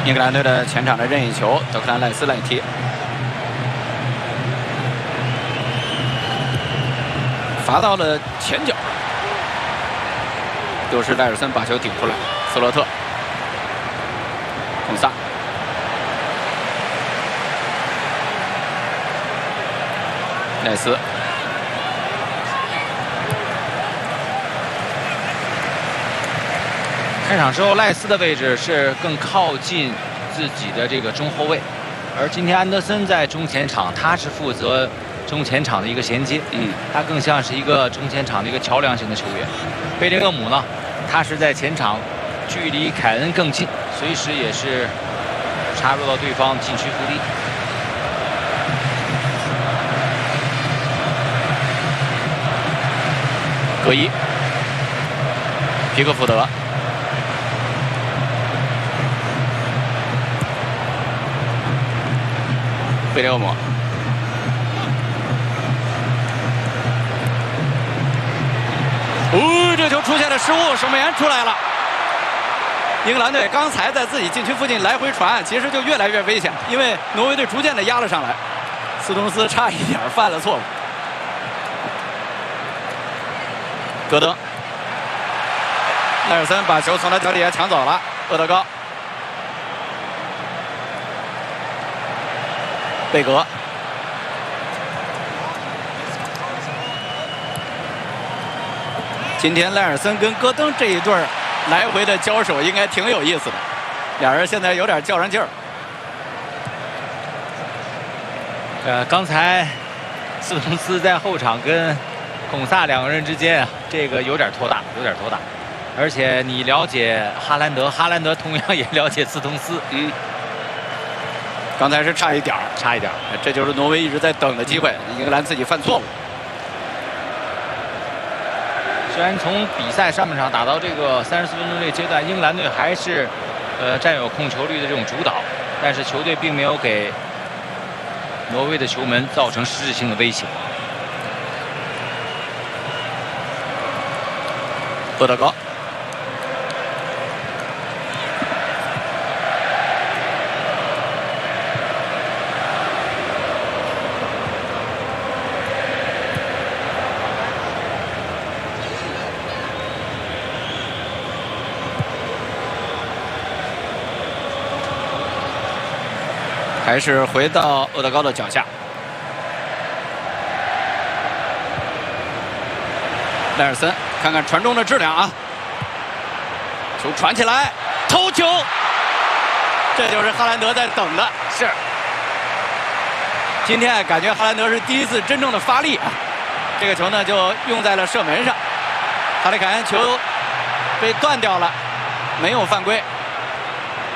英格兰队的前场的任意球，德克兰赖斯来踢。罚到了前脚，又是赖尔森把球顶出来，斯洛特、孔萨。 赖斯， 开场之后，赖斯的位置是更靠近自己的这个中后卫，而今天安德森在中前场，他是负责中前场的一个衔接，他更像是一个中前场的一个桥梁型的球员。贝林厄姆呢，他是在前场，距离凯恩更近，随时也是插入到对方禁区腹地。 格伊、皮克福德、贝列厄姆，这球出现了失误，守门员出来了。英格兰队刚才在自己禁区附近来回传，其实就越来越危险，因为挪威队逐渐的压了上来，斯通斯差一点犯了错误。 戈登，赖尔森把球从他脚底下抢走了。厄德高，贝格，今天赖尔森跟戈登这一对来回的交手应该挺有意思的，俩人现在有点较上劲儿。 刚才斯通斯在后场跟 孔萨两个人之间啊，这个有点拖大，有点拖大。而且你了解哈兰德，哈兰德同样也了解斯通斯。 刚才是差一点儿， 差一点儿。 这就是挪威一直在等的机会，英格兰自己犯错误。 虽然从比赛上半场打到这个34分钟这个阶段，英格兰队还是占有控球率的这种主导，但是球队并没有给挪威的球门造成实质性的威胁。 厄德高，还是回到厄德高的脚下。赖尔森，看看传中的质量啊！球传起来，头球，这就是哈兰德在等的。是，今天感觉哈兰德是第一次真正的发力啊！这个球呢就用在了射门上，哈里凯恩球被断掉了，没有犯规。